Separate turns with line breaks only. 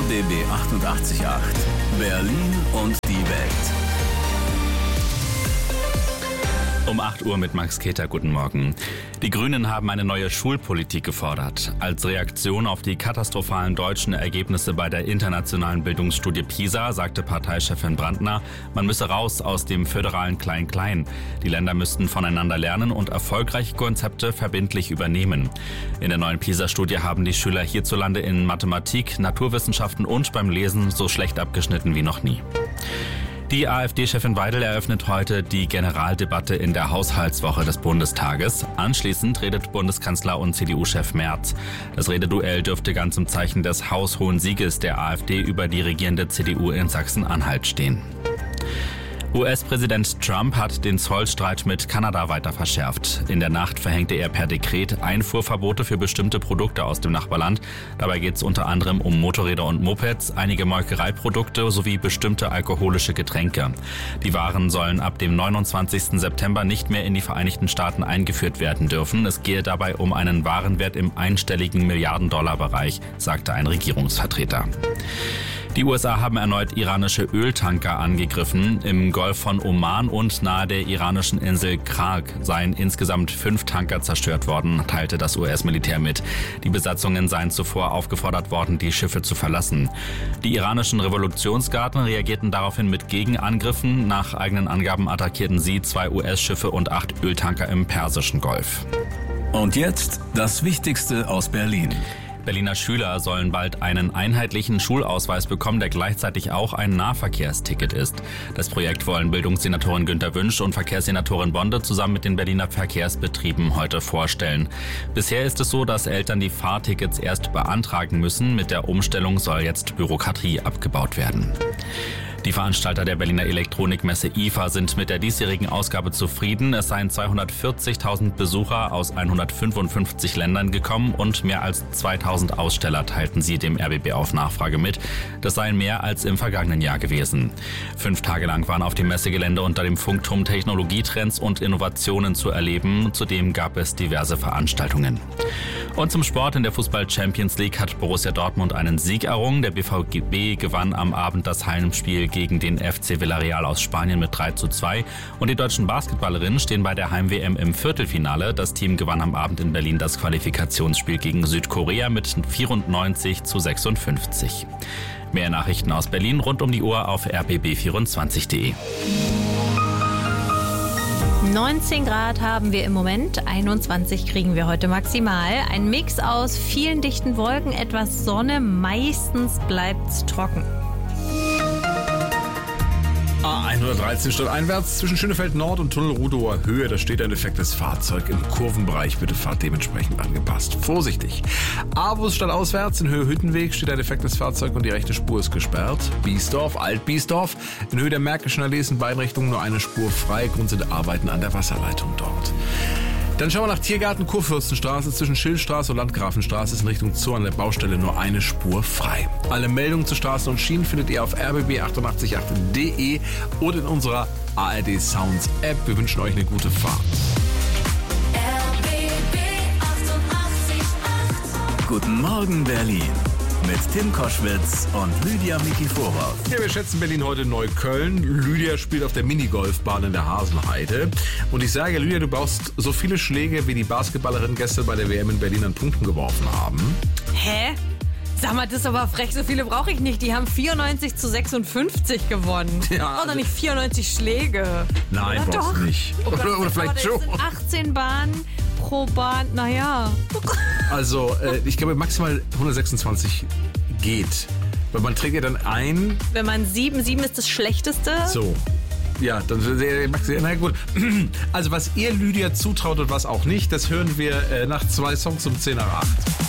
RBB 88.8 Berlin und die Welt.
Um 8 Uhr mit Max Keter, guten Morgen. Die Grünen haben eine neue Schulpolitik gefordert. Als Reaktion auf die katastrophalen deutschen Ergebnisse bei der internationalen Bildungsstudie PISA sagte Parteichefin Brandner, man müsse raus aus dem föderalen Klein-Klein. Die Länder müssten voneinander lernen und erfolgreiche Konzepte verbindlich übernehmen. In der neuen PISA-Studie haben die Schüler hierzulande in Mathematik, Naturwissenschaften und beim Lesen so schlecht abgeschnitten wie noch nie. Die AfD-Chefin Weidel eröffnet heute die Generaldebatte in der Haushaltswoche des Bundestages. Anschließend redet Bundeskanzler und CDU-Chef Merz. Das Rededuell dürfte ganz im Zeichen des haushohen Sieges der AfD über die regierende CDU in Sachsen-Anhalt stehen. US-Präsident Trump hat den Zollstreit mit Kanada weiter verschärft. In der Nacht verhängte er per Dekret Einfuhrverbote für bestimmte Produkte aus dem Nachbarland. Dabei geht es unter anderem um Motorräder und Mopeds, einige Molkereiprodukte sowie bestimmte alkoholische Getränke. Die Waren sollen ab dem 29. September nicht mehr in die Vereinigten Staaten eingeführt werden dürfen. Es gehe dabei um einen Warenwert im einstelligen Milliarden-Dollar-Bereich, sagte ein Regierungsvertreter. Die USA haben erneut iranische Öltanker angegriffen. Im Golf von Oman und nahe der iranischen Insel Krak seien insgesamt 5 Tanker zerstört worden, teilte das US-Militär mit. Die Besatzungen seien zuvor aufgefordert worden, die Schiffe zu verlassen. Die iranischen Revolutionsgarden reagierten daraufhin mit Gegenangriffen. Nach eigenen Angaben attackierten sie 2 US-Schiffe und 8 Öltanker im Persischen Golf.
Und jetzt das Wichtigste aus Berlin.
Berliner Schüler sollen bald einen einheitlichen Schulausweis bekommen, der gleichzeitig auch ein Nahverkehrsticket ist. Das Projekt wollen Bildungssenatorin Günter Wünsch und Verkehrssenatorin Bonde zusammen mit den Berliner Verkehrsbetrieben heute vorstellen. Bisher ist es so, dass Eltern die Fahrtickets erst beantragen müssen. Mit der Umstellung soll jetzt Bürokratie abgebaut werden. Die Veranstalter der Berliner Elektronikmesse IFA sind mit der diesjährigen Ausgabe zufrieden. Es seien 240.000 Besucher aus 155 Ländern gekommen und mehr als 2.000 Aussteller teilten sie dem RBB auf Nachfrage mit. Das seien mehr als im vergangenen Jahr gewesen. 5 Tage lang waren auf dem Messegelände unter dem Funkturm Technologietrends und Innovationen zu erleben. Zudem gab es diverse Veranstaltungen. Und zum Sport: in der Fußball-Champions League hat Borussia Dortmund einen Sieg errungen. Der BVB gewann am Abend das Heimspiel gegen den FC Villarreal aus Spanien mit 3:2. Und die deutschen Basketballerinnen stehen bei der Heim-WM im Viertelfinale. Das Team gewann am Abend in Berlin das Qualifikationsspiel gegen Südkorea mit 94:56. Mehr Nachrichten aus Berlin rund um die Uhr auf rbb24.de.
19 Grad haben wir im Moment, 21 kriegen wir heute maximal. Ein Mix aus vielen dichten Wolken, etwas Sonne, meistens bleibt's trocken.
A113 stadteinwärts zwischen Schönefeld Nord und Tunnel Rudower Höhe. Da steht ein defektes Fahrzeug im Kurvenbereich. Bitte fahrt dementsprechend angepasst. Vorsichtig. A-Bus stadtauswärts in Höhe Hüttenweg steht ein defektes Fahrzeug und die rechte Spur ist gesperrt. Biesdorf, Alt-Biesdorf. In Höhe der Märkischen Allee ist in beiden Richtungen nur eine Spur frei. Grund sind Arbeiten an der Wasserleitung dort. Dann schauen wir nach Tiergarten, Kurfürstenstraße. Zwischen Schillstraße und Landgrafenstraße ist in Richtung Zoo an der Baustelle nur eine Spur frei. Alle Meldungen zu Straßen und Schienen findet ihr auf rbb888.de oder in unserer ARD Sounds App. Wir wünschen euch eine gute Fahrt.
RBB 88.8 Guten Morgen Berlin mit Tim Koschwitz und Lydia Mikiforov.
Ja, wir schätzen Berlin heute Neukölln. Lydia spielt auf der Minigolfbahn in der Hasenheide. Und ich sage, Lydia, du brauchst so viele Schläge, wie die Basketballerinnen gestern bei der WM in Berlin an Punkten geworfen haben.
Hä? Sag mal, das ist aber frech, so viele brauche ich nicht. Die haben 94:56 gewonnen.
Ja,
Oder nicht 94 Schläge.
Nein,
Oder
brauchst
doch?
du nicht.
Oh Gott,
Oder vielleicht
aber
schon.
das sind 18 Bahnen pro Bahn, naja.
Also, ich glaube, maximal 126 geht. Weil man trägt ja dann ein.
Wenn man 7 ist das Schlechteste.
So. Ja, dann na gut. Also, was ihr Lydia zutraut und was auch nicht, das hören wir nach 2 Songs um 10 nach 8.